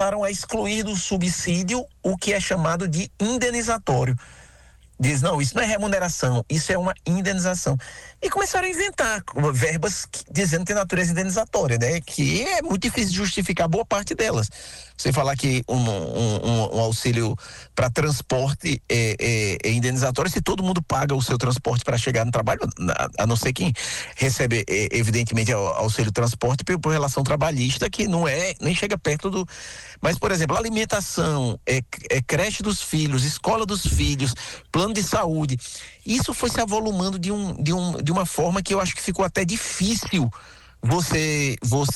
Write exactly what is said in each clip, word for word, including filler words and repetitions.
começaram a excluir do subsídio o que é chamado de indenizatório. Diz, não, isso não é remuneração, isso é uma indenização. E começaram a inventar verbas que, dizendo que tem natureza indenizatória, né? Que é muito difícil de justificar boa parte delas. Você falar que um, um, um auxílio para transporte é, é, é indenizatório se todo mundo paga o seu transporte para chegar no trabalho, a, a não ser quem recebe, é, evidentemente, auxílio transporte por, por relação trabalhista, que não é, nem chega perto do... Mas, por exemplo, alimentação, é, é creche dos filhos, escola dos filhos, plano de saúde, isso foi se avolumando de, um, de, um, de uma forma que eu acho que ficou até difícil você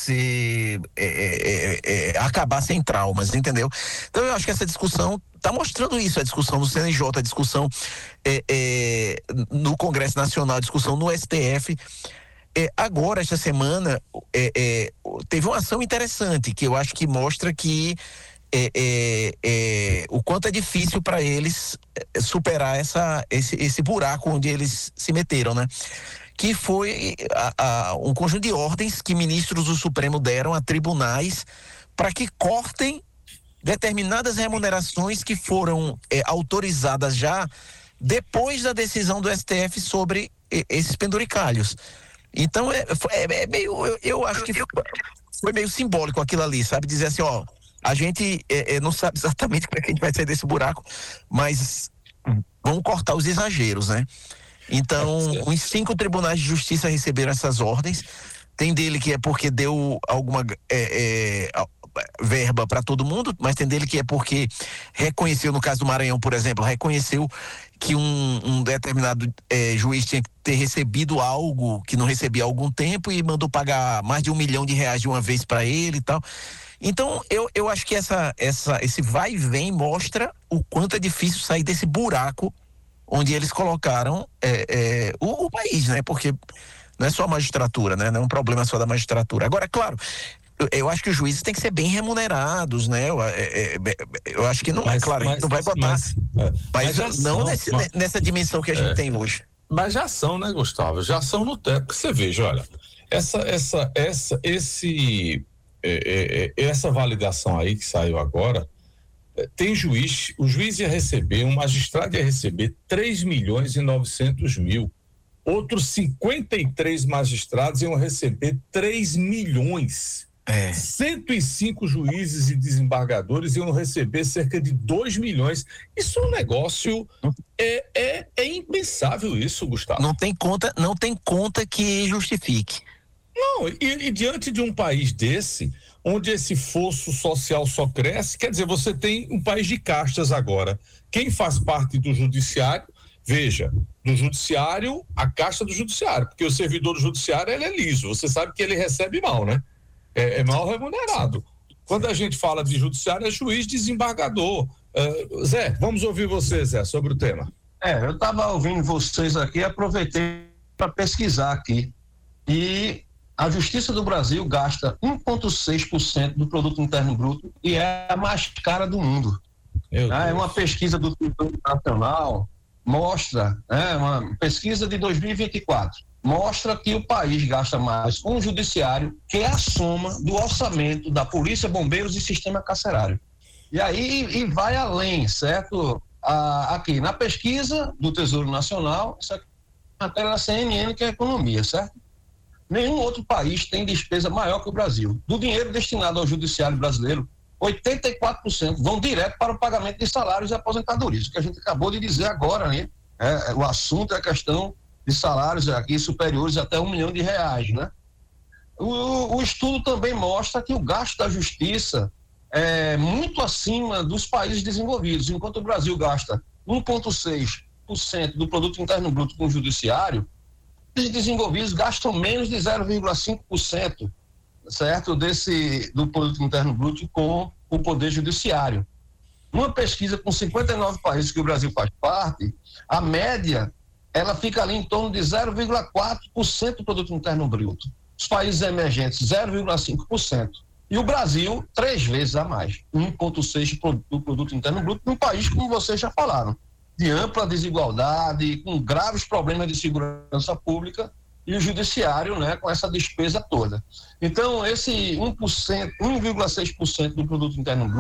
você é, é, é, acabar sem traumas, entendeu? Então eu acho que essa discussão está mostrando isso, a discussão no C N J, a discussão é, é, no Congresso Nacional, a discussão no S T F. É, agora, esta semana, é, é, teve uma ação interessante que eu acho que mostra que É, é, é, o quanto é difícil para eles superar essa, esse, esse buraco onde eles se meteram, né? Que foi a, a, um conjunto de ordens que ministros do Supremo deram a tribunais para que cortem determinadas remunerações que foram é, autorizadas já depois da decisão do S T F sobre é, esses penduricalhos. Então, é, é, é meio, eu, eu acho que foi meio simbólico aquilo ali, sabe? Dizer assim, ó, a gente é, é, não sabe exatamente como é que a gente vai sair desse buraco, mas vamos cortar os exageros, né? Então, os cinco tribunais de justiça receberam essas ordens. Tem dele que é porque deu alguma é, é, verba para todo mundo, mas tem dele que é porque reconheceu, no caso do Maranhão, por exemplo, reconheceu que um, um determinado é, juiz tinha que ter recebido algo que não recebia há algum tempo e mandou pagar mais de um milhão de reais de uma vez para ele e tal. Então, eu, eu acho que essa, essa, esse vai e vem mostra o quanto é difícil sair desse buraco onde eles colocaram é, é, o, o país, né? Porque não é só a magistratura, né? Não é um problema só da magistratura. Agora, claro, eu, eu acho que os juízes têm que ser bem remunerados, né? Eu, é, é, eu acho que não mas, é, claro, mas, a gente não vai botar, mas, mas, mas não são, nesse, mas, nessa dimensão que a gente é, tem hoje. Mas já são, né, Gustavo? Já são no teto. Porque você veja, olha, essa, essa, essa, esse... É, é, essa validação aí que saiu agora, é, tem juiz, o juiz ia receber, um magistrado ia receber três milhões e novecentos mil, outros cinquenta e três magistrados iam receber três milhões, é. cento e cinco juízes e desembargadores iam receber cerca de dois milhões, isso é um negócio, é, é, é impensável isso, Gustavo. Não tem conta, não tem conta que justifique. Não, e, e diante de um país desse, onde esse fosso social só cresce, quer dizer, você tem um país de castas agora. Quem faz parte do judiciário, veja, do judiciário, a casta do judiciário, porque o servidor do judiciário, ele é liso, você sabe que ele recebe mal, né? É, é mal remunerado. Quando a gente fala de judiciário, é juiz, desembargador. Uh, Zé, vamos ouvir você, Zé, sobre o tema. É, eu estava ouvindo vocês aqui, aproveitei para pesquisar aqui. E a Justiça do Brasil gasta um vírgula seis por cento do produto interno bruto e é a mais cara do mundo. Ah, é uma pesquisa do Tribunal Nacional, mostra, é uma pesquisa de dois mil e vinte e quatro, mostra que o país gasta mais com o judiciário que é a soma do orçamento da Polícia, Bombeiros e Sistema Carcerário. E aí e vai além, certo? Ah, aqui, na pesquisa do Tesouro Nacional, isso aqui é a matéria da C N N, que é a economia, certo? Nenhum outro país tem despesa maior que o Brasil. Do dinheiro destinado ao judiciário brasileiro, oitenta e quatro por cento vão direto para o pagamento de salários e aposentadorias, que a gente acabou de dizer agora, né? É, o assunto é a questão de salários aqui superiores até um milhão de reais, né? O, o estudo também mostra que o gasto da justiça é muito acima dos países desenvolvidos. Enquanto o Brasil gasta um vírgula seis por cento do produto interno bruto com o judiciário, os desenvolvidos gastam menos de zero vírgula cinco por cento, certo, desse, do produto interno bruto com o poder judiciário. Numa pesquisa com cinquenta e nove países que o Brasil faz parte, a média, ela fica ali em torno de zero vírgula quatro por cento do produto interno bruto. Os países emergentes, zero vírgula cinco por cento. E o Brasil, três vezes a mais, um vírgula seis por cento do produto interno bruto, num país, como vocês já falaram, de ampla desigualdade, com graves problemas de segurança pública, e o judiciário, né, com essa despesa toda. Então, esse um por cento, um vírgula seis por cento do produto interno bruto